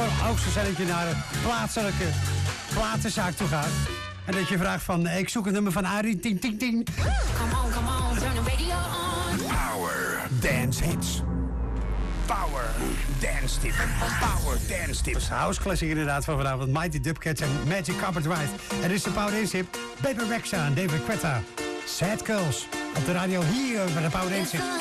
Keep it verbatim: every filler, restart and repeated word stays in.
kan ook zo zijn dat je naar een plaatselijke platenzaak toe gaat. En dat je vraagt van, ik zoek een nummer van Arie, ting, ting, ting. Come on, come on, turn the radio on. Power Dance Hits. Power Dance Tip. Power Dance Tips. House classic inderdaad van vanavond. Mighty Dubcats en Magic Carpet Ride. En dit is de Power Dance Tip. Baby Rexha en David Quetta. Sad Girls. Op de radio hier bij de Power Dance Tip.